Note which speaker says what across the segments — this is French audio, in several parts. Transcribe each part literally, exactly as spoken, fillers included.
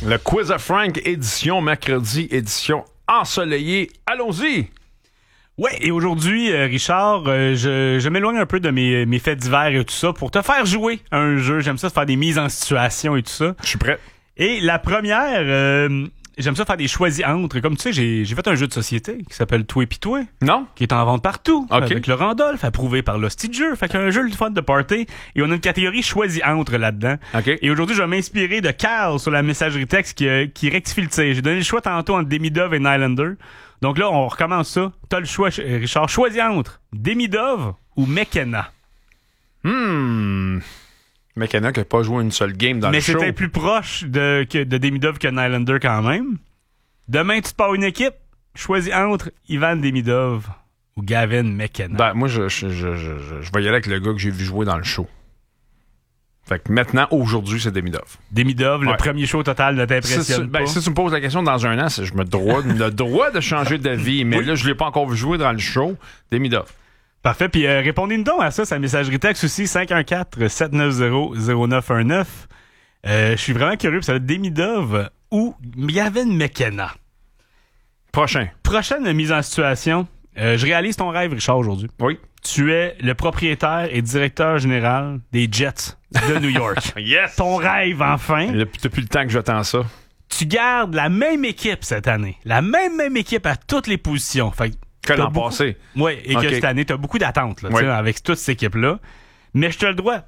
Speaker 1: Le Quiz à Frank, édition mercredi, édition ensoleillée. Allons-y!
Speaker 2: Ouais, et aujourd'hui, euh, Richard, euh, je, je m'éloigne un peu de mes, mes faits divers et tout ça pour te faire jouer à un jeu. J'aime ça, faire des mises en situation et tout ça.
Speaker 1: Je suis prêt.
Speaker 2: Et la première, euh, j'aime ça faire des choisis entre. Comme tu sais, j'ai, j'ai fait un jeu de société qui s'appelle Toi pis Toi,
Speaker 1: Non?
Speaker 2: qui est en vente partout,
Speaker 1: Ok.
Speaker 2: avec le Randolph, approuvé par l'Hostie de jeu. Fait qu'un jeu le fun de party. Et on a une catégorie choisis entre là-dedans.
Speaker 1: OK.
Speaker 2: Et aujourd'hui, je vais m'inspirer de Carl sur la messagerie texte qui, euh, qui rectifie le tir. J'ai donné le choix tantôt entre Demidov et Nylander. Donc là, on recommence ça. T'as le choix, Richard. Choisis entre Demidov ou McKenna.
Speaker 1: Hmm. McKenna qui n'a pas joué une seule game dans
Speaker 2: Mais
Speaker 1: le show.
Speaker 2: c'était plus proche de, que, de Demidov que Nylander quand même. Demain, tu te pars une équipe. Choisis entre Ivan Demidov ou Gavin McKenna.
Speaker 1: Ben, moi, je, je, je, je, je vais y aller avec le gars que j'ai vu jouer dans le show. Fait que maintenant, aujourd'hui, c'est Demidov.
Speaker 2: Demidov, le
Speaker 1: Ouais.
Speaker 2: premier show total ne
Speaker 1: Si,
Speaker 2: t'impressionne
Speaker 1: si-
Speaker 2: pas.
Speaker 1: ben, si tu me poses la question dans un an, c'est, je me droit, le droit de changer d'avis. Mais
Speaker 2: Oui.
Speaker 1: là, je ne l'ai pas encore vu jouer dans le show. Demidov.
Speaker 2: Parfait. Puis euh, répondez-nous donc à ça, sa messagerie texte aussi, cinq un quatre, sept neuf zéro, zéro neuf un neuf. Euh, je suis vraiment curieux, puis ça va être Demidov ou Gavin McKenna.
Speaker 1: Prochain.
Speaker 2: Prochaine mise en situation. Euh, je réalise ton rêve, Richard, aujourd'hui.
Speaker 1: Oui.
Speaker 2: Tu es le propriétaire et directeur général des Jets de New York.
Speaker 1: Yes!
Speaker 2: Ton rêve, enfin.
Speaker 1: Depuis, depuis le temps que j'attends ça.
Speaker 2: Tu gardes la même équipe cette année. La même, même équipe à toutes les positions. Fait que
Speaker 1: Que
Speaker 2: t'as
Speaker 1: l'an
Speaker 2: beaucoup-
Speaker 1: passé.
Speaker 2: Oui, et
Speaker 1: Ok.
Speaker 2: que cette année, tu as beaucoup d'attentes là,
Speaker 1: Oui.
Speaker 2: tu sais, avec toute cette équipe-là. Mais je te le droit.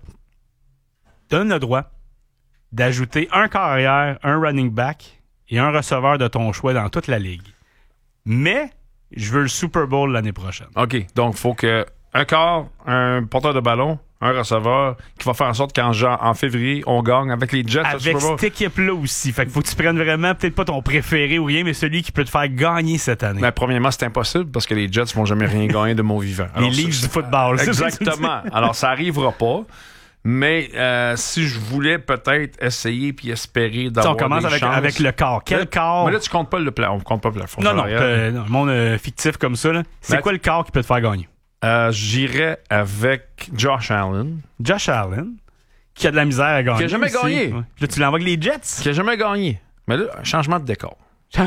Speaker 2: Donne le droit d'ajouter un carrière, un running back et un receveur de ton choix dans toute la ligue. Mais je veux le Super Bowl l'année prochaine.
Speaker 1: OK. Donc, il faut que un quart, un porteur de ballon, un receveur qui va faire en sorte qu'en genre, en février, on gagne avec les Jets. au
Speaker 2: Avec
Speaker 1: Super Bowl.
Speaker 2: cette équipe-là aussi. Fait qu'il faut que tu prennes vraiment, peut-être pas ton préféré ou rien, mais celui qui peut te faire gagner cette année.
Speaker 1: Mais premièrement, c'est impossible parce que les Jets vont jamais rien gagner de mon vivant.
Speaker 2: Les
Speaker 1: Alors,
Speaker 2: livres
Speaker 1: c'est-
Speaker 2: du football. c'est ça que tu dis.
Speaker 1: Exactement. Alors, ça arrivera pas. Mais euh, si je voulais peut-être essayer puis espérer
Speaker 2: Tu sais,
Speaker 1: d'avoir
Speaker 2: on commence
Speaker 1: des
Speaker 2: avec,
Speaker 1: chances.
Speaker 2: avec le corps. Quel
Speaker 1: Là-
Speaker 2: corps?
Speaker 1: Mais là, tu comptes pas le plafond. On compte pas le plafond.
Speaker 2: Non, non,
Speaker 1: salarial.
Speaker 2: euh, non, le monde euh, fictif comme ça. Là. C'est
Speaker 1: Ben,
Speaker 2: quoi le corps qui peut te faire gagner?
Speaker 1: Euh, J'irais avec Josh Allen,
Speaker 2: Josh Allen, qui a de la misère à gagner.
Speaker 1: Qui a jamais
Speaker 2: aussi.
Speaker 1: gagné.
Speaker 2: Ouais. Puis là, tu l'envoies avec les Jets.
Speaker 1: qui a jamais gagné. Mais là, un changement de décor.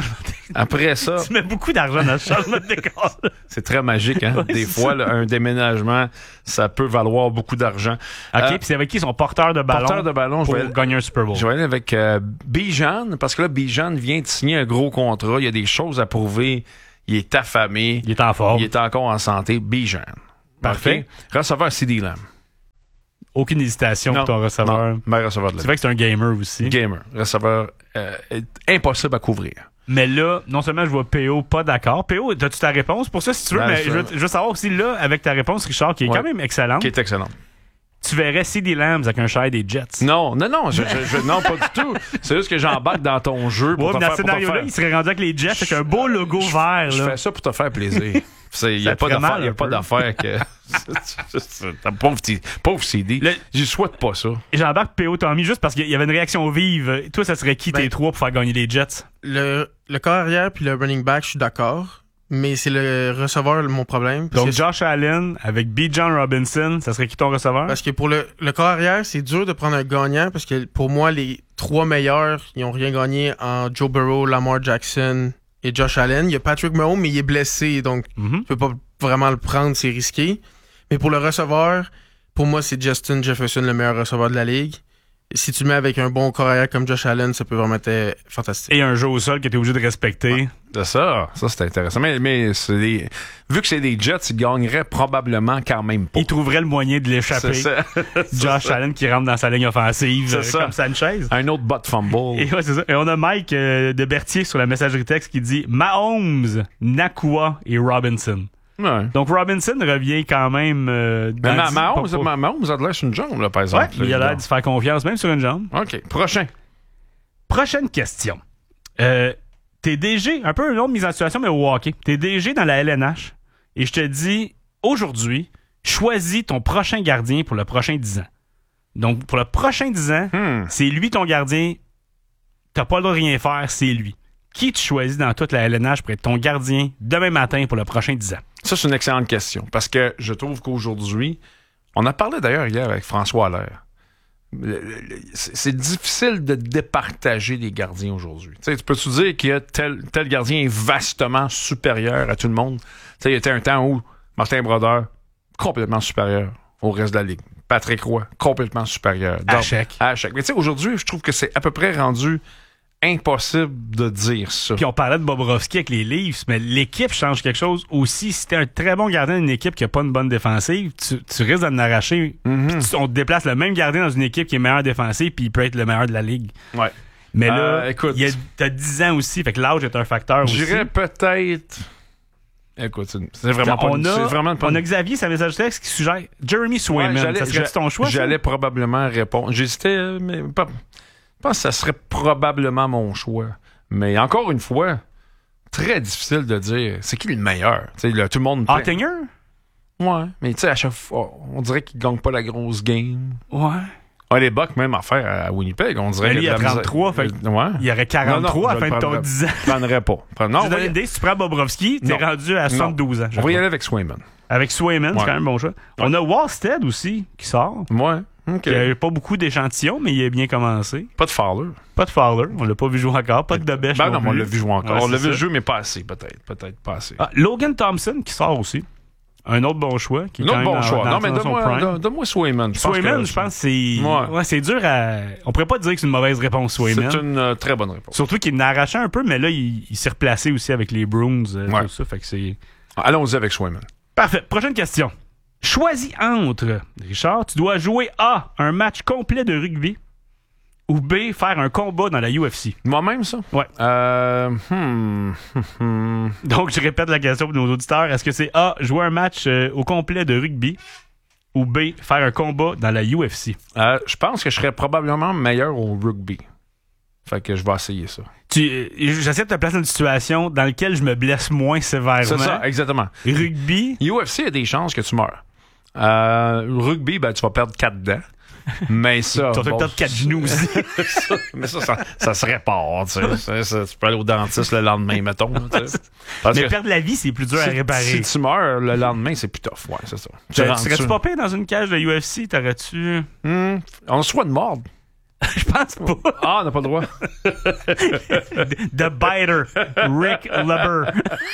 Speaker 1: Après ça,
Speaker 2: Tu mets beaucoup d'argent dans ce changement de décor.
Speaker 1: c'est très magique. Hein?
Speaker 2: Ouais,
Speaker 1: Des
Speaker 2: c'est
Speaker 1: fois,
Speaker 2: ça.
Speaker 1: là, un déménagement, ça peut valoir beaucoup d'argent.
Speaker 2: OK,
Speaker 1: Euh,
Speaker 2: puis c'est avec qui son porteur de ballon
Speaker 1: porteur de ballon, je
Speaker 2: pour
Speaker 1: vais,
Speaker 2: gagner un Super Bowl?
Speaker 1: je vais aller avec euh, Bijan, parce que là, Bijan vient de signer un gros contrat. Il y a des choses à prouver. Il est affamé.
Speaker 2: Il est en forme.
Speaker 1: Il est encore en santé. Bijan.
Speaker 2: Parfait.
Speaker 1: OK? Receveur C D Lamb.
Speaker 2: Aucune hésitation
Speaker 1: Non,
Speaker 2: pour ton receveur.
Speaker 1: Non, meilleur receveur de la
Speaker 2: C'est vrai que c'est un gamer aussi.
Speaker 1: Gamer. Receveur euh, impossible à couvrir.
Speaker 2: Mais là, non seulement je vois P O pas d'accord. P O, as-tu ta réponse pour ça si tu veux?
Speaker 1: Ben,
Speaker 2: mais
Speaker 1: ça-
Speaker 2: je veux, je veux savoir aussi là, avec ta réponse, Richard, qui est
Speaker 1: Ouais.
Speaker 2: quand même excellente,
Speaker 1: Qui est excellent.
Speaker 2: tu verrais C D Lambs avec un share des Jets.
Speaker 1: Non, non, non, je, je- je- non, pas du tout. C'est juste que j'embarque dans ton jeu pour
Speaker 2: Ouais,
Speaker 1: te
Speaker 2: mais dans
Speaker 1: faire,
Speaker 2: ce
Speaker 1: pour te
Speaker 2: scénario-là,
Speaker 1: faire-
Speaker 2: il serait rendu avec les Jets avec un beau logo vert.
Speaker 1: Je
Speaker 2: Là.
Speaker 1: fais ça pour te faire plaisir. Il n'y
Speaker 2: Ça
Speaker 1: a
Speaker 2: te
Speaker 1: pas
Speaker 2: ferait
Speaker 1: d'affaire,
Speaker 2: mal
Speaker 1: y a
Speaker 2: un
Speaker 1: pas
Speaker 2: peu.
Speaker 1: d'affaire que. T'as pauvre, petit- pauvre C D.
Speaker 2: Le-
Speaker 1: Je souhaite pas ça.
Speaker 2: Et j'embarque P O Tommy juste parce qu'il y avait une réaction vive. Toi, ça serait qui tes
Speaker 3: Ben-
Speaker 2: trois pour faire gagner les Jets?
Speaker 3: Le, le corps arrière puis le running back, je suis d'accord. Mais c'est le receveur mon problème. Parce,
Speaker 2: Donc
Speaker 3: que,
Speaker 2: Josh Allen avec B. John Robinson, ça serait qui ton receveur?
Speaker 3: parce que pour le, le corps arrière, c'est dur de prendre un gagnant parce que pour moi, les trois meilleurs, ils ont rien gagné en Joe Burrow, Lamar Jackson et Josh Allen. Il y a Patrick Mahomes, mais il est blessé, donc
Speaker 2: Mhm.
Speaker 3: tu peux pas vraiment le prendre, c'est risqué. Mais pour le receveur, pour moi, c'est Justin Jefferson, le meilleur receveur de la ligue. Si tu le mets avec un bon corps arrière comme Josh Allen, ça peut vraiment être fantastique.
Speaker 2: Et un jeu au sol que tu es obligé de respecter.
Speaker 1: De ça, ça c'est intéressant. Mais, mais c'est des- vu que c'est des Jets, ils gagneraient probablement quand même pas.
Speaker 2: Il trouverait le moyen de l'échapper.
Speaker 1: C'est ça.
Speaker 2: Josh Allen qui rentre dans sa ligne offensive
Speaker 1: C'est
Speaker 2: euh,
Speaker 1: ça.
Speaker 2: comme Sanchez.
Speaker 1: Un autre bot fumble.
Speaker 2: Et, ouais, c'est ça. Et on a Mike euh, de Berthier sur la messagerie texte qui dit Mahomes, Nakua et Robinson.
Speaker 1: Ouais.
Speaker 2: Donc Robinson revient quand même. Euh,
Speaker 1: Mais
Speaker 2: dans
Speaker 1: Ma-
Speaker 2: dix-
Speaker 1: Mahomes,
Speaker 2: pas- pas-
Speaker 1: Ma- Mahomes a de l'air sur une jambe, là, par
Speaker 2: Ouais,
Speaker 1: exemple.
Speaker 2: il a l'air de se faire confiance, même sur une jambe.
Speaker 1: OK. Prochain.
Speaker 2: Prochaine question. Euh, t'es D G, un peu une autre mise en situation, mais au hockey. T'es D G dans la L N H. Et je te dis, aujourd'hui, choisis ton prochain gardien pour le prochain dix ans. Donc, pour le prochain dix ans,
Speaker 1: Hmm.
Speaker 2: c'est lui ton gardien. T'as pas le droit de rien faire, c'est lui. Qui tu choisis dans toute la L N H pour être ton gardien demain matin pour le prochain dix ans?
Speaker 1: Ça, c'est une excellente question. Parce que je trouve qu'aujourd'hui, on a parlé d'ailleurs hier avec François Allaire. le, le, c'est, c'est difficile de départager les gardiens aujourd'hui. Tu sais, tu peux-tu dire qu'il y a tel, tel gardien est vastement supérieur à tout le monde? Tu sais, il y a un temps où Martin Brodeur, complètement supérieur au reste de la ligue. Patrick Roy, complètement supérieur.
Speaker 2: À chaque.
Speaker 1: À chaque. Mais tu sais, aujourd'hui, je trouve que c'est à peu près rendu impossible de dire ça.
Speaker 2: Puis on parlait de Bobrovski avec les Leafs, mais l'équipe change quelque chose aussi. Si t'es un très bon gardien d'une équipe qui a pas une bonne défensive, tu, tu risques d'en arracher.
Speaker 1: Mm-hmm.
Speaker 2: Tu, on te déplace le même gardien dans une équipe qui est meilleure défensive, puis il peut être le meilleur de la ligue.
Speaker 1: Ouais.
Speaker 2: Mais là,
Speaker 1: Euh, écoute,
Speaker 2: il y a, t'as dix ans aussi, fait que l'âge est un facteur aussi.
Speaker 1: Je dirais peut-être... Écoute, c'est, c'est vraiment pas...
Speaker 2: on, a,
Speaker 1: c'est vraiment pas
Speaker 2: on a Xavier, sa message texte, qui suggère Jeremy Swayman.
Speaker 1: Ouais,
Speaker 2: ça serait ton choix?
Speaker 1: J'allais
Speaker 2: ça?
Speaker 1: probablement répondre. J'hésitais, euh, mais pas... Je pense que ça serait probablement mon choix. Mais encore une fois, très difficile de dire c'est qui le meilleur. Tu sais, là, tout le monde...
Speaker 2: Ottinger?
Speaker 1: Ouais, mais tu sais, à chaque fois, on dirait qu'il gagne pas la grosse game.
Speaker 2: Ouais.
Speaker 1: Ah, les Bucks, même affaire à Winnipeg, on dirait
Speaker 2: Mais lui,
Speaker 1: qu'il y
Speaker 2: il a
Speaker 1: de la
Speaker 2: trente-trois,
Speaker 1: misère.
Speaker 2: fait
Speaker 1: Ouais.
Speaker 2: il y aurait quarante-trois
Speaker 1: Non, non,
Speaker 2: à la fin de ton
Speaker 1: prendrais-
Speaker 2: dix ans.
Speaker 1: Je prendrais pas. Prends- Non,
Speaker 2: Je
Speaker 1: on
Speaker 2: te
Speaker 1: va
Speaker 2: donne
Speaker 1: y-
Speaker 2: une idée, si tu prends Bobrovski, t'es
Speaker 1: Non.
Speaker 2: rendu à soixante-douze ans. je
Speaker 1: on va y
Speaker 2: crois.
Speaker 1: aller avec Swayman.
Speaker 2: Avec Swayman, c'est
Speaker 1: Ouais.
Speaker 2: quand même un bon choix. On a Wallstead aussi, qui sort.
Speaker 1: Ouais. OK.
Speaker 2: Il n'y a pas beaucoup d'échantillons, mais il a bien commencé.
Speaker 1: Pas de Fowler.
Speaker 2: Pas de Fowler, on l'a pas vu jouer encore. Pas de Debèche
Speaker 1: Ben non,
Speaker 2: non
Speaker 1: on
Speaker 2: plus.
Speaker 1: l'a vu jouer encore.
Speaker 2: Ouais,
Speaker 1: on l'a
Speaker 2: c'est
Speaker 1: vu
Speaker 2: ça.
Speaker 1: jouer, mais pas assez, peut-être. Peut-être pas assez.
Speaker 2: Ah, Logan Thompson qui sort aussi. Un autre bon choix. Qui est
Speaker 1: Un
Speaker 2: quand
Speaker 1: autre
Speaker 2: même
Speaker 1: bon
Speaker 2: dans-
Speaker 1: choix.
Speaker 2: dans-
Speaker 1: Non, mais
Speaker 2: dans son
Speaker 1: donne-moi,
Speaker 2: prime.
Speaker 1: donne- donne-moi Swayman. Je pense
Speaker 2: Swayman,
Speaker 1: que-
Speaker 2: je pense que c'est.
Speaker 1: Ouais.
Speaker 2: Ouais, c'est dur à. On pourrait pas dire que c'est une mauvaise réponse, Swayman.
Speaker 1: C'est une euh, très bonne réponse.
Speaker 2: Surtout qu'il en a arraché un peu, mais là, il, il s'est replacé aussi avec les Bruins. euh,
Speaker 1: Ouais.
Speaker 2: Tout ça, fait que c'est.
Speaker 1: Allons-y avec Swayman.
Speaker 2: Parfait. Prochaine question. Choisis entre, Richard, tu dois jouer A, un match complet de rugby, ou B, faire un combat dans la U F C.
Speaker 1: Moi-même, ça?
Speaker 2: Ouais.
Speaker 1: Euh, hmm, hmm.
Speaker 2: Donc, je répète la question pour nos auditeurs. Est-ce que c'est A, jouer un match euh, au complet de rugby, ou B, faire un combat dans la U F C?
Speaker 1: Euh, je pense que je serais probablement meilleur au rugby. Fait que je vais essayer ça.
Speaker 2: Tu, euh, j'essaie de te placer dans une situation dans laquelle je me blesse moins sévèrement.
Speaker 1: C'est ça, exactement.
Speaker 2: Rugby,
Speaker 1: U F C, il y a des chances que tu meurs. Euh, rugby, ben, tu vas perdre quatre dents. Mais ça.
Speaker 2: tu vas
Speaker 1: bon,
Speaker 2: peut-être quatre genoux aussi.
Speaker 1: ça, mais ça, ça, ça se répare, tu sais. Ça, ça, tu peux aller au dentiste le lendemain, mettons. Tu sais. Parce
Speaker 2: Mais
Speaker 1: que
Speaker 2: perdre la vie, c'est plus dur à
Speaker 1: si,
Speaker 2: réparer.
Speaker 1: si tu meurs le lendemain, c'est plus tough. Ouais, c'est ça.
Speaker 2: Tu
Speaker 1: rentres
Speaker 2: serais-tu
Speaker 1: sur-
Speaker 2: pas pire dans une cage de U F C? T'aurais-tu...
Speaker 1: Hmm, on se soit de mordre.
Speaker 2: Je pense pas.
Speaker 1: Ah, on n'a pas le droit.
Speaker 2: The Biter, Rick Leber.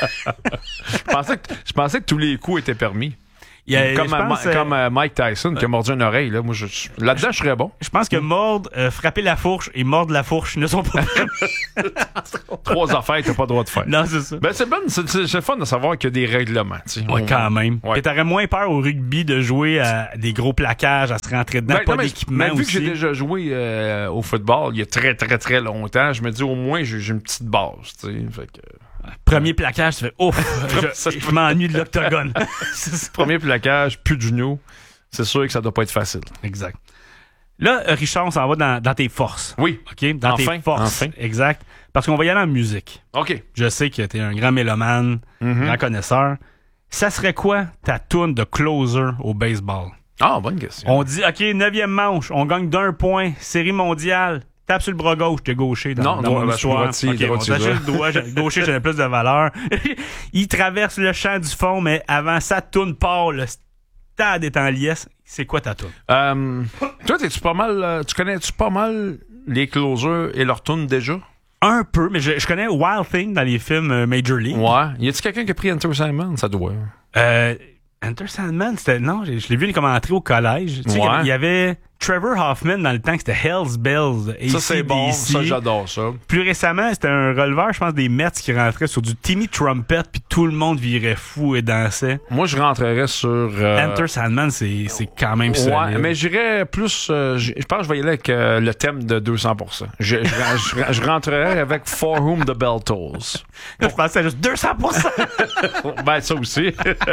Speaker 1: Je pensais, que, je pensais que tous les coups étaient permis.
Speaker 2: Il y a-
Speaker 1: comme
Speaker 2: je
Speaker 1: euh,
Speaker 2: pense,
Speaker 1: Ma-
Speaker 2: euh,
Speaker 1: comme euh, Mike Tyson qui a mordu une oreille. Là, moi, je, je- là-dedans, je serais bon.
Speaker 2: Je pense que mordre, euh, frapper la fourche et mordre la fourche ne sont pas permis.
Speaker 1: Trois affaires que t'as pas le droit de faire.
Speaker 2: Non, c'est ça.
Speaker 1: Ben, c'est bon, c'est, c'est, c'est fun de savoir qu'il y a des règlements. tu sais.
Speaker 2: Ouais,
Speaker 1: On-
Speaker 2: quand même.
Speaker 1: Ouais.
Speaker 2: Et t'aurais moins peur au rugby de jouer à des gros plaquages, à se rentrer dedans,
Speaker 1: Ben,
Speaker 2: pas
Speaker 1: non, mais-
Speaker 2: d'équipement
Speaker 1: mais vu
Speaker 2: aussi.
Speaker 1: que j'ai déjà joué euh, au football il y a très, très, très longtemps, je me dis au moins j'ai, j'ai une petite base. Tu sais. Fait que,
Speaker 2: Premier plaquage, tu fais ouf,
Speaker 1: Ça,
Speaker 2: je, je m'ennuie de l'octogone. C'est ça.
Speaker 1: premier plaquage, plus de genoux. C'est sûr que ça doit pas être facile.
Speaker 2: Exact. Là, euh, Richard, on s'en va dans, dans tes forces.
Speaker 1: Oui.
Speaker 2: OK? Dans
Speaker 1: Enfin,
Speaker 2: tes forces.
Speaker 1: enfin.
Speaker 2: Exact. Parce qu'on va y aller en musique.
Speaker 1: OK.
Speaker 2: Je sais que t'es un grand mélomane,
Speaker 1: Mhm.
Speaker 2: grand connaisseur. Ça serait quoi ta toune de closer au baseball?
Speaker 1: Ah, bonne question.
Speaker 2: On dit, OK, neuvième manche, on gagne d'un point, série mondiale, tape sur le bras gauche, t'es gaucher dans,
Speaker 1: Non,
Speaker 2: dans
Speaker 1: droit-
Speaker 2: mon
Speaker 1: ben,
Speaker 2: histoire.
Speaker 1: je suis droitier,
Speaker 2: OK,
Speaker 1: droitier,
Speaker 2: on t'achète
Speaker 1: droit.
Speaker 2: le droit, j'ai- gaucher, j'avais plus de valeur. Il traverse le champ du fond, mais avant ça, tourne part, le stade est en liesse. C'est quoi ta toune?
Speaker 1: Euh, toi, t'es-tu pas mal. euh, tu connais-tu pas mal les closers et leur tune déjà?
Speaker 2: Un peu, mais je, je connais Wild Thing dans les films euh, Major League.
Speaker 1: Ouais. Y a-tu quelqu'un qui a pris Enter Simon? Ça doit.
Speaker 2: Euh, Enter Sandman, c'était. Non, je, je l'ai vu comme entrée au collège. Tu sais,
Speaker 1: Ouais.
Speaker 2: il y avait Trevor Hoffman dans le temps, que c'était Hell's Bells.
Speaker 1: Ça, c'est bon.
Speaker 2: A C D C.
Speaker 1: Ça, j'adore ça.
Speaker 2: Plus récemment, c'était un releveur, je pense, des Mets qui rentrait sur du Timmy Trumpet, puis tout le monde virait fou et dansait.
Speaker 1: Moi, je rentrerais sur. euh,
Speaker 2: Enter Sandman, c'est, c'est quand même
Speaker 1: Ouais,
Speaker 2: solide.
Speaker 1: mais j'irais plus. euh, j- je pense que je vais y aller avec euh, le thème de deux cents pour cent. Je, je, je, je rentrerais avec For Whom the Bell Tolls.
Speaker 2: Je pensais juste deux cents pour cent.
Speaker 1: Ben, ça aussi.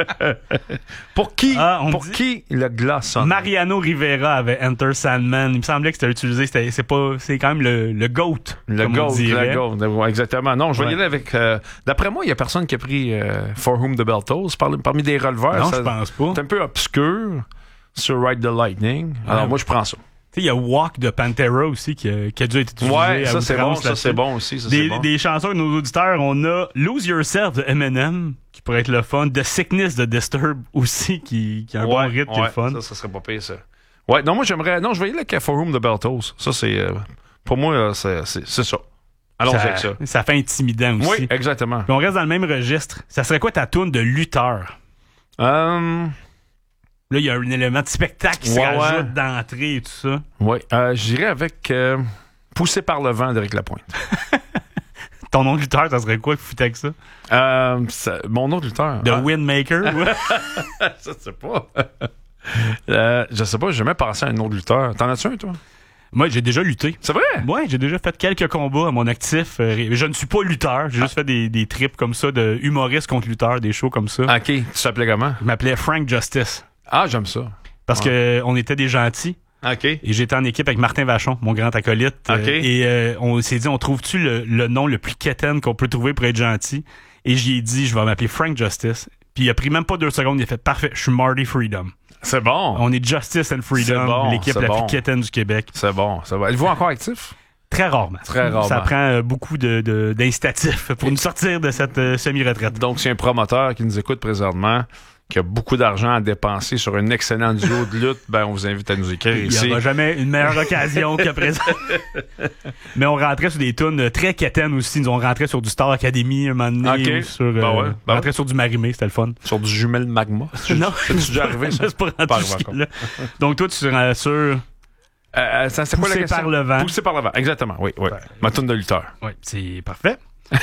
Speaker 1: pour qui,
Speaker 2: Ah, on
Speaker 1: pour
Speaker 2: dit-
Speaker 1: qui le glas sonne?
Speaker 2: Mariano Rivera avait Enter Sandman. Il me semblait que c'était utilisé. C'était, c'est pas, c'est quand même le, le GOAT.
Speaker 1: Le
Speaker 2: comme on
Speaker 1: gold,
Speaker 2: dirait.
Speaker 1: le gold. Ouais, exactement. Non, je vais
Speaker 2: Ouais.
Speaker 1: y aller avec. euh, d'après moi, il y a personne qui a pris euh, For Whom the Bell Tolls par- parmi des releveurs.
Speaker 2: Non,
Speaker 1: ça-
Speaker 2: je pense pas.
Speaker 1: C'est un peu obscur sur Ride the Lightning. Alors,
Speaker 2: Ouais.
Speaker 1: moi, je prends ça.
Speaker 2: Tu sais, il y a Walk de Pantera aussi qui a, qui a déjà été utilisé.
Speaker 1: Ouais,
Speaker 2: à
Speaker 1: ça, c'est bon.
Speaker 2: outrance
Speaker 1: Ça,
Speaker 2: là-dessus.
Speaker 1: c'est bon aussi. Ça,
Speaker 2: Des,
Speaker 1: c'est bon.
Speaker 2: des chansons de nos auditeurs, on a Lose Yourself de Eminem, qui pourrait être le fun. The Sickness de Disturb aussi, qui, qui a un bon
Speaker 1: Ouais,
Speaker 2: rythme, qui est
Speaker 1: ouais,
Speaker 2: le fun.
Speaker 1: Ça, ça serait pas pire, ça. Ouais, non, moi, j'aimerais... Non, je vais y aller avec Forum de Beltos. Ça, c'est... Euh, pour moi, c'est, c'est, c'est ça. Allons avec ça.
Speaker 2: Ça fait intimidant aussi.
Speaker 1: Oui, exactement.
Speaker 2: Puis on reste dans le même registre. Ça serait quoi ta toune de lutteur?
Speaker 1: Euh...
Speaker 2: Là, il y a un élément de spectacle qui
Speaker 1: ouais,
Speaker 2: se rajoute
Speaker 1: ouais.
Speaker 2: d'entrée et tout ça.
Speaker 1: Oui, euh, j'irais avec euh, Poussé par le vent d'Éric Lapointe.
Speaker 2: Ton nom de lutteur, ça serait quoi que foutais avec ça?
Speaker 1: Euh, ça mon nom de lutteur.
Speaker 2: The
Speaker 1: ah.
Speaker 2: Windmaker?
Speaker 1: Je sais pas. euh, je sais pas, j'ai jamais pensé à un nom de lutteur. T'en as-tu un, toi?
Speaker 2: Moi, j'ai déjà lutté.
Speaker 1: C'est vrai?
Speaker 2: Ouais, j'ai déjà fait quelques combats à mon actif. Je ne suis pas lutteur. J'ai ah. juste fait des, des trips comme ça de humoriste contre lutteur, des shows comme ça.
Speaker 1: OK. Tu t'appelais comment?
Speaker 2: Je m'appelais Frank Justice.
Speaker 1: Ah, j'aime ça.
Speaker 2: Parce
Speaker 1: ouais.
Speaker 2: qu'on était des gentils.
Speaker 1: OK.
Speaker 2: Et j'étais en équipe avec Martin Vachon, mon grand acolyte.
Speaker 1: OK.
Speaker 2: Euh, et euh, on s'est dit, on trouve-tu le, le nom le plus quétaine qu'on peut trouver pour être gentil? Et j'y ai dit, je vais m'appeler Frank Justice. Puis il a pris même pas deux secondes, il a fait parfait, je suis Marty Freedom.
Speaker 1: C'est bon.
Speaker 2: On est Justice and Freedom,
Speaker 1: bon,
Speaker 2: l'équipe la
Speaker 1: bon.
Speaker 2: plus quétaine du Québec.
Speaker 1: C'est bon, c'est bon. Êtes-vous encore actif?
Speaker 2: Très rarement.
Speaker 1: Très rarement.
Speaker 2: Ça prend euh, beaucoup de, de, d'incitatifs pour nous sortir de cette euh, semi-retraite.
Speaker 1: Donc, c'est un promoteur qui nous écoute présentement, qui a beaucoup d'argent à dépenser sur un excellent duo de lutte, ben on vous invite à nous écrire
Speaker 2: Il
Speaker 1: ici.
Speaker 2: n'y aura jamais une meilleure occasion que présent. Mais on rentrait sur des tunes très quétaines aussi. Nous, on rentrait sur du Star Academy un moment donné.
Speaker 1: Okay.
Speaker 2: Ou sur, euh,
Speaker 1: ben ouais, ben
Speaker 2: on rentrait
Speaker 1: ouais.
Speaker 2: sur du Marimé, c'était le fun.
Speaker 1: Sur du jumelle magma.
Speaker 2: Non,
Speaker 1: c'est déjà arrivé, ça?
Speaker 2: C'est pas rendu là. Donc, toi, tu seras sur...
Speaker 1: Euh, ça, c'est quoi la
Speaker 2: Poussé
Speaker 1: question?
Speaker 2: par le vent.
Speaker 1: Poussé par le vent, exactement, oui, oui.
Speaker 2: Ouais.
Speaker 1: Ma toune de lutteur.
Speaker 2: Oui, c'est parfait.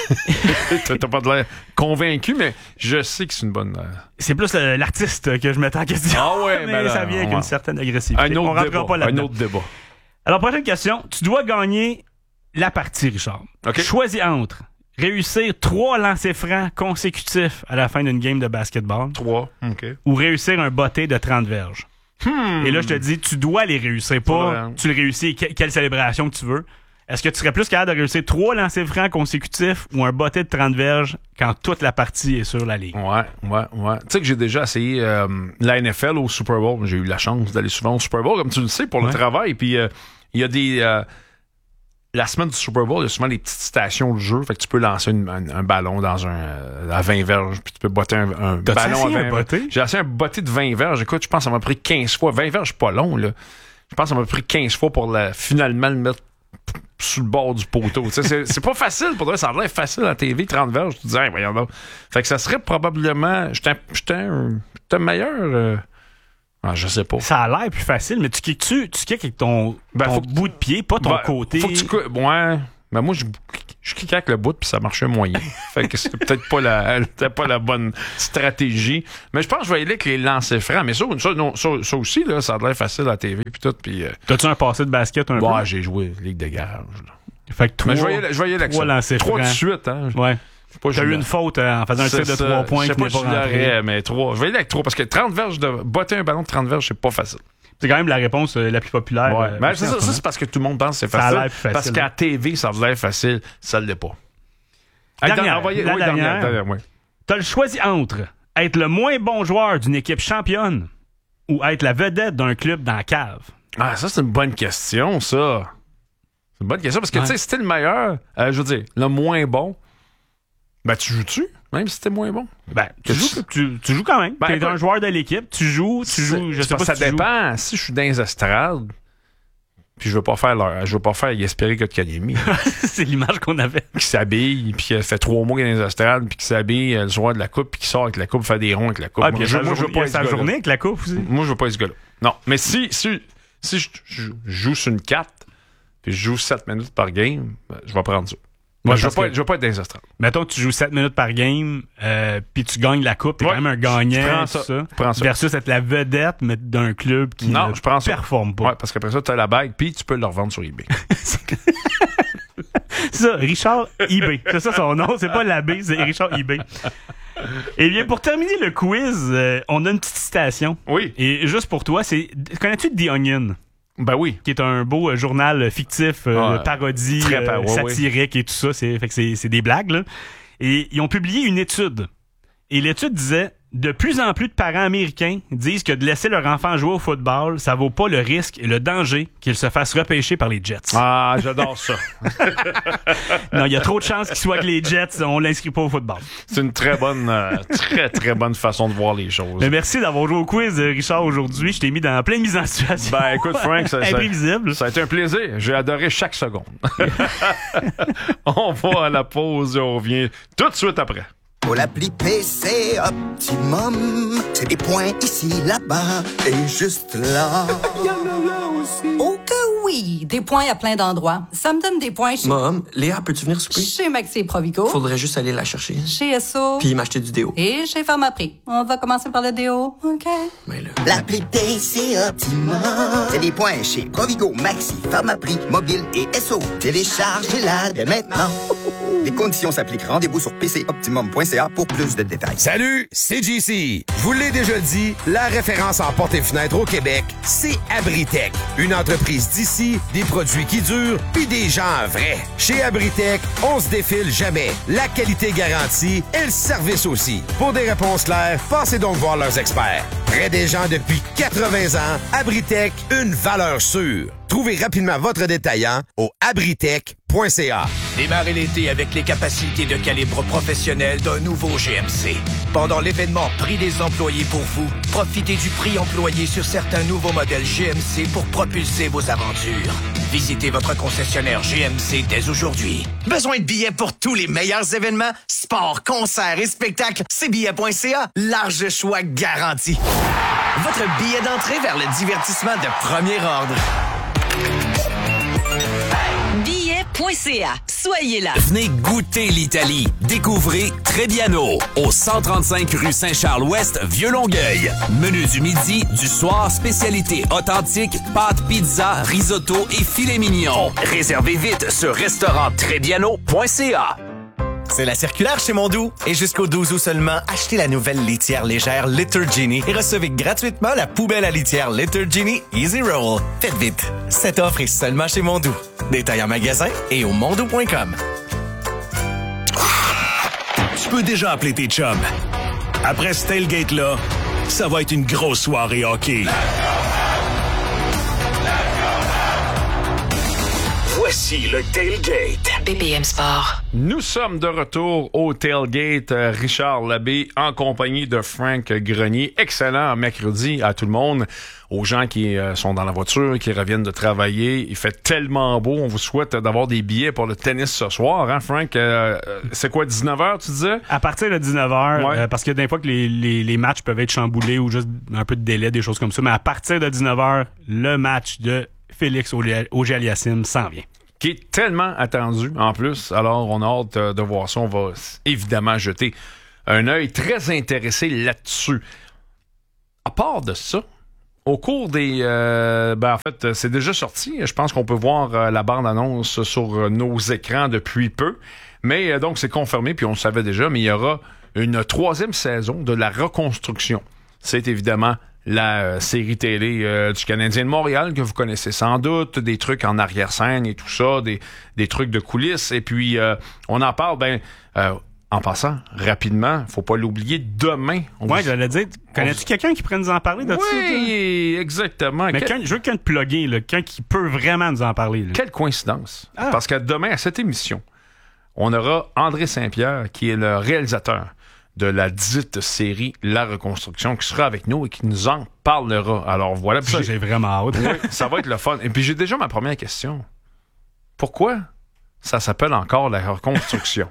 Speaker 1: T'as pas de l'air convaincu, mais je sais que c'est une bonne... Euh...
Speaker 2: C'est plus euh, l'artiste que je mettais en question.
Speaker 1: Ah ouais,
Speaker 2: mais
Speaker 1: ben là,
Speaker 2: ça vient avec
Speaker 1: on...
Speaker 2: une certaine agressivité.
Speaker 1: Un autre
Speaker 2: on rentrera
Speaker 1: débat.
Speaker 2: pas là-dedans.
Speaker 1: Un autre débat.
Speaker 2: Alors, prochaine question. Tu dois gagner la partie, Richard.
Speaker 1: Okay.
Speaker 2: Choisis entre réussir trois lancers francs consécutifs à la fin d'une game de basketball.
Speaker 1: Trois, OK.
Speaker 2: Ou réussir un botté de trente verges.
Speaker 1: Hmm.
Speaker 2: Et là, je te dis, tu dois les réussir. Pas ouais. tu le réussis, que, quelle célébration que tu veux. Est-ce que tu serais plus capable de réussir trois lancers francs consécutifs ou un botté de trente verges quand toute la partie est sur la ligne?
Speaker 1: Ouais, ouais, ouais. Tu sais que j'ai déjà essayé euh, la N F L au Super Bowl. J'ai eu la chance d'aller souvent au Super Bowl, comme tu le sais, pour
Speaker 2: ouais.
Speaker 1: le travail. Puis il euh, y a des... Euh, la semaine du Super Bowl, il y a souvent des petites stations de jeu. Fait que tu peux lancer une, un, un ballon dans un euh, à vingt verges, puis tu peux botter un, un ballon à vingt verges. J'ai essayé un botté de vingt verges. Écoute, je pense que ça m'a pris quinze fois. vingt verges, c'est pas long, là. Je pense que ça m'a pris quinze fois pour la, finalement le mettre sous le bord du poteau. c'est, c'est pas facile pour toi. Ça a l'air facile à la T V, trente verges. Tu te dis, hey, voyons donc. Fait que ça serait probablement... J'étais un meilleur... Euh, Ah, je sais pas.
Speaker 2: Ça a l'air plus facile, mais tu kicks tu, tu kicks avec ton,
Speaker 1: ben,
Speaker 2: ton
Speaker 1: faut
Speaker 2: bout de pied, pas ton
Speaker 1: ben,
Speaker 2: côté.
Speaker 1: Faut que tu ouais. Ben moi je je kickais avec le bout puis ça marchait moyen. Fait que c'est peut-être pas la peut-être pas la bonne stratégie. Mais je pense que je vais y aller avec les lancers francs. Mais ça, ça, non, ça, ça aussi là, ça a l'air facile à la T V puis tout. Puis. Euh...
Speaker 2: T'as-tu un passé de basket un
Speaker 1: bon,
Speaker 2: peu?
Speaker 1: Ouais, j'ai joué Ligue de garage. Là.
Speaker 2: Fait que trois,
Speaker 1: mais je vais y aller, je vais y aller avec
Speaker 2: trois
Speaker 1: ça.
Speaker 2: lancers
Speaker 1: Trois
Speaker 2: francs.
Speaker 1: de suite, hein.
Speaker 2: Ouais.
Speaker 1: Pas
Speaker 2: T'as eu une faute euh, en faisant un tir de trois points qui n'est pas rentré.
Speaker 1: Mais trois. Je vais y aller avec trois parce que trente verges de botter un ballon de trente verges, c'est pas facile.
Speaker 2: C'est quand même la réponse euh, la plus populaire.
Speaker 1: Ouais.
Speaker 2: Euh,
Speaker 1: ben, c'est ça, ça, c'est parce que tout le monde pense que c'est facile.
Speaker 2: Ça a l'air plus facile.
Speaker 1: Parce qu'à la T V, ça a l'air facile. Ça ne l'est pas.
Speaker 2: Dernière,
Speaker 1: envoyez,
Speaker 2: la
Speaker 1: oui,
Speaker 2: dernière.
Speaker 1: dernière, dernière ouais.
Speaker 2: T'as le choisi entre être le moins bon joueur d'une équipe championne ou être la vedette d'un club dans la cave.
Speaker 1: Ah, ça, c'est une bonne question, ça. C'est une bonne question parce que, ouais. tu sais, si t'es le meilleur, euh, je veux dire, le moins bon, ben, tu joues-tu? Même si t'es moins bon.
Speaker 2: Ben, tu, joues, tu, tu joues quand même. Ben, t'es un joueur de l'équipe, tu joues, tu joues, je sais pas
Speaker 1: ça
Speaker 2: si tu
Speaker 1: dépend.
Speaker 2: Joues.
Speaker 1: Si je suis dans les estrades, puis je veux pas faire leur, je veux pas faire Yesperi Kotkaniemi.
Speaker 2: C'est l'image qu'on avait.
Speaker 1: Qui s'habille, puis qui fait trois mois qu'il est dans les estrades, puis qui s'habille le soir de la coupe, puis qui sort avec la coupe, fait des ronds avec la coupe.
Speaker 2: Ah,
Speaker 1: moi,
Speaker 2: puis
Speaker 1: je,
Speaker 2: moi, je veux pas sa journée avec la coupe aussi.
Speaker 1: Moi, je veux pas être ce gars-là. Non, mais si, si, si je, je, je joue sur une carte, puis je joue sept minutes par game, ben, je vais prendre ça. Moi, je ne veux, veux pas être dans les estrades.
Speaker 2: Mettons que tu joues sept minutes par game, euh, puis tu gagnes la coupe, t'es ouais, quand même un gagnant,
Speaker 1: ça,
Speaker 2: ça,
Speaker 1: ça.
Speaker 2: Versus être la vedette mais d'un club qui
Speaker 1: non,
Speaker 2: ne
Speaker 1: je prends
Speaker 2: performe pas.
Speaker 1: Ouais, parce qu'après ça, tu as la bague, puis tu peux le revendre sur eBay.
Speaker 2: ça, Richard eBay. C'est ça son nom, c'est pas l'abbé, c'est Richard eBay. Eh bien, pour terminer le quiz, euh, on a une petite citation.
Speaker 1: Oui.
Speaker 2: Et juste pour toi, c'est connais-tu The Onion?
Speaker 1: Ben oui.
Speaker 2: Qui est un beau euh, journal fictif, euh, ouais, parodie,
Speaker 1: très
Speaker 2: euh,
Speaker 1: ouais,
Speaker 2: satirique
Speaker 1: ouais.
Speaker 2: et tout ça. C'est, fait que c'est, c'est des blagues, là. Et ils ont publié une étude. Et l'étude disait, De plus en plus de parents américains disent que de laisser leur enfant jouer au football, ça vaut pas le risque et le danger qu'il se fasse repêcher par les Jets.
Speaker 1: Ah, j'adore ça.
Speaker 2: Non, il y a trop de chances qu'il soit que les Jets, on l'inscrit pas au football.
Speaker 1: C'est une très bonne, euh, très, très bonne façon de voir les choses.
Speaker 2: Mais merci d'avoir joué au quiz, Richard, aujourd'hui. Je t'ai mis dans pleine mise en situation.
Speaker 1: Ben, écoute, Frank, ça, ça,
Speaker 2: imprévisible.
Speaker 1: ça a été un plaisir. J'ai adoré chaque seconde. On va à la pause et on revient tout de suite après.
Speaker 4: Pour l'appli P C Optimum, c'est des points ici, là-bas et juste là.
Speaker 5: Oh que oui! Des points à plein d'endroits. Ça me donne des points chez...
Speaker 6: Mom, Léa, peux-tu venir souper?
Speaker 5: Chez Maxi et Provigo.
Speaker 6: Faudrait juste aller la chercher.
Speaker 5: Chez S O.
Speaker 6: Puis m'acheter du déo.
Speaker 5: Et chez Pharmaprix. On va commencer par le déo, OK?
Speaker 6: Mais là...
Speaker 4: L'appli P C Optimum, c'est des points chez Provigo, Maxi, Pharmaprix, Mobile et S O. Téléchargez-la dès maintenant. Les conditions s'appliquent. Rendez-vous sur p c optimum point c a pour plus de détails.
Speaker 7: Salut, c'est J C. Je vous l'ai déjà dit, la référence en portes et fenêtres au Québec, c'est Abritech. Une entreprise d'ici, des produits qui durent, puis des gens vrais. Chez Abritech, on se défile jamais. La qualité garantie et le service aussi. Pour des réponses claires, passez donc voir leurs experts. Près des gens depuis quatre-vingts ans, Abritech, une valeur sûre. Trouvez rapidement votre détaillant au abritech point c a.
Speaker 8: Démarrez l'été avec les capacités de calibre professionnel d'un nouveau G M C. Pendant l'événement Prix des employés pour vous, profitez du prix employé sur certains nouveaux modèles G M C pour propulser vos aventures. Visitez votre concessionnaire G M C dès aujourd'hui.
Speaker 9: Besoin de billets pour tous les meilleurs événements? Sports, concerts et spectacles, c billets point c a. Large choix garanti. Votre billet d'entrée vers le divertissement de premier ordre.
Speaker 10: billets point c a. Soyez là.
Speaker 11: Venez goûter l'Italie. Découvrez Trebbiano au cent trente-cinq rue Saint-Charles-Ouest, Vieux-Longueuil. Menu du midi, du soir, spécialité authentique, pâtes, pizza, risotto et filet mignon. Réservez vite sur restaurant trebbiano point c a.
Speaker 9: C'est la circulaire chez Mondou. Et jusqu'au douze août seulement, achetez la nouvelle litière légère Litter Genie et recevez gratuitement la poubelle à litière Litter Genie Easy Roll. Faites vite. Cette offre est seulement chez Mondou. Détail en magasin et au mondou point com.
Speaker 12: Tu peux déjà appeler tes chums. Après ce tailgate-là, ça va être une grosse soirée hockey. Voici le Tailgate.
Speaker 10: B P M Sport.
Speaker 1: Nous sommes de retour au Tailgate. Euh, Richard Labbé en compagnie de Frank Grenier. Excellent mercredi à tout le monde. Aux gens qui euh, sont dans la voiture, qui reviennent de travailler. Il fait tellement beau. On vous souhaite d'avoir des billets pour le tennis ce soir. Hein, Frank? Euh, c'est quoi, dix-neuf heures, tu disais?
Speaker 2: À partir de dix-neuf heures,
Speaker 1: ouais.
Speaker 2: euh, parce que des fois que les, les, les matchs peuvent être chamboulés ou juste un peu de délai, des choses comme ça. Mais à partir de dix-neuf heures, le match de Félix Auger-Aliassime s'en vient.
Speaker 1: Qui est tellement attendu, en plus. Alors, on a hâte de voir ça. On va évidemment jeter un œil très intéressé là-dessus. À part de ça, au cours des... Euh, ben en fait, c'est déjà sorti. Je pense qu'on peut voir euh, la bande-annonce sur euh, nos écrans depuis peu. Mais euh, donc, c'est confirmé, puis on le savait déjà, mais il y aura une troisième saison de la reconstruction. C'est évidemment la euh, série télé euh, du Canadien de Montréal, que vous connaissez sans doute, des trucs en arrière-scène et tout ça, des, des trucs de coulisses. Et puis, euh, on en parle, ben... Euh, en passant, rapidement, faut pas l'oublier, demain...
Speaker 2: Ouais, j'allais dire, connais-tu quelqu'un qui pourrait nous en parler de
Speaker 1: oui,
Speaker 2: ça?
Speaker 1: Oui, exactement.
Speaker 2: Mais
Speaker 1: Quel...
Speaker 2: quand, je veux quelqu'un de plugué, là, quelqu'un qui peut vraiment nous en parler. Là.
Speaker 1: Quelle coïncidence.
Speaker 2: Ah.
Speaker 1: Parce que demain, à cette émission, on aura André Saint-Pierre, qui est le réalisateur de la dite série La Reconstruction, qui sera avec nous et qui nous en parlera. Alors voilà.
Speaker 2: Ça, j'ai... j'ai vraiment hâte.
Speaker 1: Oui, ça va être le fun. Et puis j'ai déjà ma première question. Pourquoi ça s'appelle encore La Reconstruction?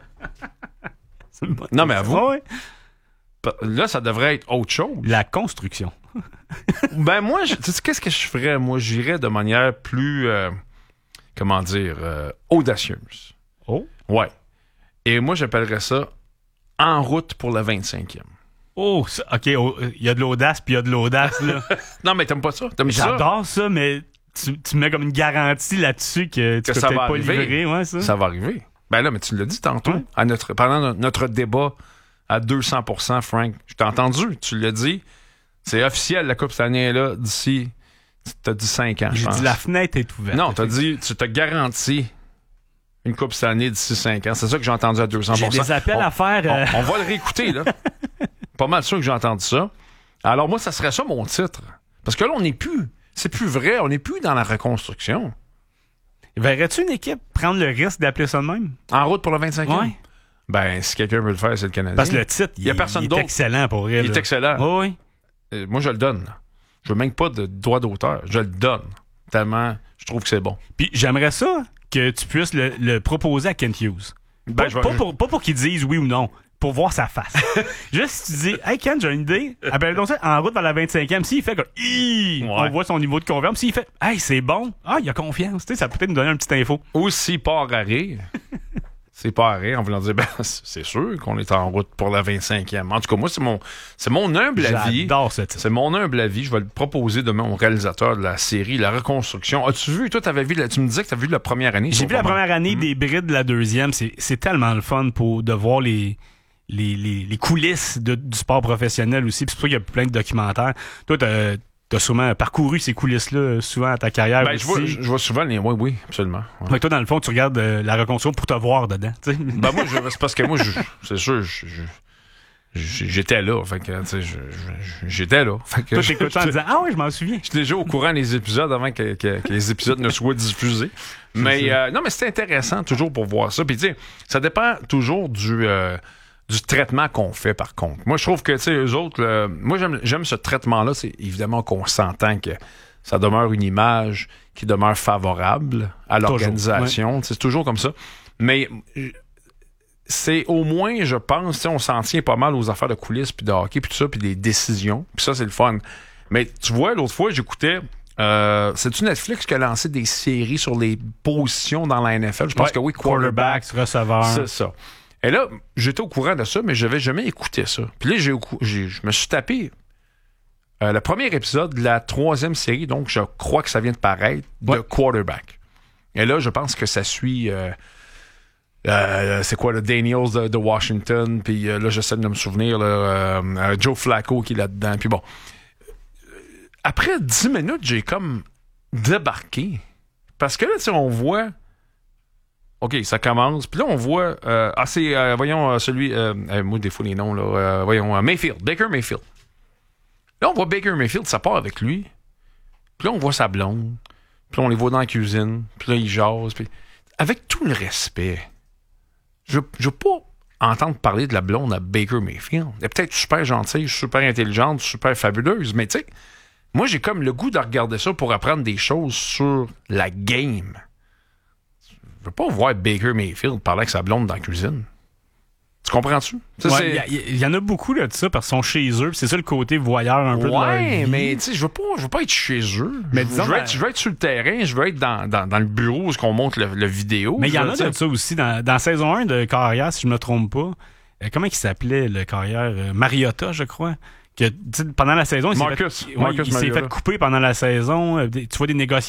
Speaker 1: Non, mais à vous.
Speaker 2: Ouais.
Speaker 1: Là, ça devrait être autre chose.
Speaker 2: La construction.
Speaker 1: Ben, moi, je, tu sais, qu'est-ce que je ferais? Moi, j'irais de manière plus, euh, comment dire, euh, audacieuse.
Speaker 2: Oh?
Speaker 1: Ouais. Et moi, j'appellerais ça En route pour le vingt-cinquième.
Speaker 2: Oh, ça, OK. Il oh, y a de l'audace, puis il y a de l'audace, là.
Speaker 1: Non, mais t'aimes pas ça? T'aimes
Speaker 2: J'adore
Speaker 1: ça,
Speaker 2: ça mais tu, tu mets comme une garantie là-dessus que tu
Speaker 1: que
Speaker 2: peux
Speaker 1: ça
Speaker 2: peut-être
Speaker 1: va
Speaker 2: pas
Speaker 1: arriver.
Speaker 2: livrer. Ouais, ça.
Speaker 1: ça va arriver. Ben là, mais tu l'as dit tantôt,
Speaker 2: ouais.
Speaker 1: à notre, pendant notre débat à deux cents pour cent, Frank. Je t'ai entendu, tu l'as dit. C'est officiel, la Coupe cette année là d'ici, t'as dit cinq ans, je
Speaker 2: J'ai
Speaker 1: pense.
Speaker 2: dit la fenêtre est ouverte.
Speaker 1: Non, t'as dit, tu te garantis une Coupe cette année d'ici cinq ans. C'est ça que j'ai entendu à deux cents pour cent.
Speaker 2: J'ai des appels
Speaker 1: on,
Speaker 2: à faire. Euh...
Speaker 1: On, on va le réécouter, là. Pas mal sûr que j'ai entendu ça. Alors moi, ça serait ça mon titre. Parce que là, on n'est plus... C'est plus vrai. On n'est plus dans la reconstruction.
Speaker 2: Verrais-tu une équipe prendre le risque d'appeler ça de même?
Speaker 1: En route pour le vingt-cinquième?
Speaker 2: Oui.
Speaker 1: Ben, si quelqu'un veut le faire, c'est le Canadien.
Speaker 2: Parce que le titre, il,
Speaker 1: il y a personne
Speaker 2: il est
Speaker 1: d'autre.
Speaker 2: excellent pour elle.
Speaker 1: Il est excellent.
Speaker 2: Oui, oui.
Speaker 1: Euh, moi, je le donne. Là. Je veux même pas de droit d'auteur. Je le donne. Tellement, je trouve que c'est bon.
Speaker 2: Puis j'aimerais ça que tu puisses le, le proposer à Kent Hughes.
Speaker 1: Ben,
Speaker 2: pas,
Speaker 1: je vais-
Speaker 2: pas pour, pas pour qu'il dise oui ou non, pour voir sa face. Juste si tu dis, hey Kent, j'ai une idée, appelle donc ça en route vers la vingt-cinquième. S'il fait comme, Hi!
Speaker 1: Ouais.
Speaker 2: On voit son niveau de confiance. S'il fait, hey, c'est bon, ah, il a confiance, tu sais, ça peut peut-être nous donner une petite info.
Speaker 1: Ou s'il part à rire, c'est pas à rire, en voulant dire, ben, c'est sûr qu'on est en route pour la vingt-cinquième. En tout cas, moi, c'est mon, c'est mon humble avis.
Speaker 2: J'adore ce titre.
Speaker 1: C'est mon humble avis. Je vais le proposer demain au réalisateur de la série, La Reconstruction. As-tu vu, toi, t'avais vu, la- tu me disais que t'as vu la première année.
Speaker 2: J'ai vu la
Speaker 1: sûrement.
Speaker 2: première année, des brides de la deuxième. C'est, c'est tellement le fun pour, de voir les, les, les, les coulisses de- du sport professionnel aussi. Puis c'est pour ça qu'il y a plein de documentaires. Toi, t'as, t'as sûrement parcouru ces coulisses-là souvent à ta carrière
Speaker 1: Ben,
Speaker 2: aussi.
Speaker 1: je vois, je, je vois souvent les. Oui, oui, absolument. Ouais.
Speaker 2: Mais toi, dans le fond, tu regardes euh, la reconstruction pour te voir dedans. tu sais.
Speaker 1: Ben, moi, je, c'est parce que moi, je, c'est sûr, je, je- je- j'étais là. Fait que, tu sais, je- je- j'étais là. Fait que
Speaker 2: Toi,
Speaker 1: je-
Speaker 2: t'écoutes ça en disant, ah oui, je m'en souviens.
Speaker 1: J'étais déjà au courant des épisodes avant que, que- que les épisodes ne soient diffusés. Mais euh, non, mais c'est intéressant toujours pour voir ça. Puis tu sais, ça dépend toujours du, euh, du traitement qu'on fait par contre. Moi, je trouve que tu sais, eux autres, le- moi j'aime, j'aime ce traitement-là. C'est évidemment qu'on s'entend que ça demeure une image qui demeure favorable à l'organisation. Tu sais, c'est toujours comme ça. Mais euh, c'est au moins, je pense, tu sais, on s'en tient pas mal aux affaires de coulisses, puis de hockey, puis tout ça, puis des décisions. Puis ça, c'est le fun. Mais tu vois, l'autre fois, j'écoutais... Euh, c'est-tu Netflix qui a lancé des séries sur les positions dans la N F L? Je pense
Speaker 2: Ouais,
Speaker 1: que oui, quarterback.
Speaker 2: quarterbacks, receveurs.
Speaker 1: C'est ça. Et là, j'étais au courant de ça, mais je n'avais jamais écouté ça. Puis là, j'ai, j'ai- je me suis tapé euh, le premier épisode de la troisième série, donc je crois que ça vient de paraître, de
Speaker 2: Ouais.
Speaker 1: quarterback. Et là, je pense que ça suit... euh, euh, c'est quoi le Daniels de, de Washington, puis euh, là j'essaie de me souvenir là, euh, euh, Joe Flacco qui est là-dedans, puis bon après dix minutes j'ai comme débarqué parce que là tu sais on voit ok ça commence puis là on voit euh, ah c'est euh, voyons euh, celui euh, euh, moi des fois les noms là euh, voyons euh, Mayfield, Baker Mayfield, là on voit Baker Mayfield, ça part avec lui, puis là on voit sa blonde, puis là on les voit dans la cuisine, puis là ils jasent, puis avec tout le respect, je ne veux pas entendre parler de la blonde à Baker Mayfield. Elle est peut-être super gentille, super intelligente, super fabuleuse, mais tu sais, moi, j'ai comme le goût de regarder ça pour apprendre des choses sur la game. Je veux pas voir Baker Mayfield parler avec sa blonde dans la cuisine. Tu comprends-tu? Ça,
Speaker 2: Ouais,
Speaker 1: c'est-
Speaker 2: Il y, y- y en a beaucoup là, de ça parce qu'ils sont chez eux. Puis c'est ça le côté voyeur un peu de leur
Speaker 1: Ouais,
Speaker 2: vie.
Speaker 1: mais tu sais, je veux pas, je veux pas être chez eux.
Speaker 2: Mais
Speaker 1: je,
Speaker 2: disons,
Speaker 1: je veux
Speaker 2: ben-
Speaker 1: être, je veux être sur le terrain, je veux être dans, dans, dans le bureau où on monte le, le vidéo.
Speaker 2: Mais il y
Speaker 1: Je
Speaker 2: en
Speaker 1: veux
Speaker 2: a
Speaker 1: dire-
Speaker 2: de ça aussi. Dans, dans saison un de Carrière, si je me trompe pas, euh, comment il s'appelait le Carrière? Euh, Mariota, je crois. Que, tu sais, pendant la saison, il s'est
Speaker 1: Marcus.
Speaker 2: fait, ouais,
Speaker 1: Marcus
Speaker 2: il s'est
Speaker 1: Mariota.
Speaker 2: fait couper pendant la saison. Euh, des- tu vois des négociations